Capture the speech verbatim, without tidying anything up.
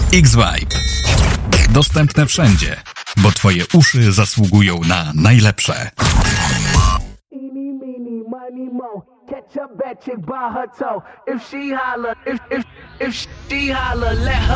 X-Vibe. Dostępne wszędzie, bo twoje uszy zasługują na najlepsze. Catch a bad chick by her toe. If she holler, if if if she holler, let her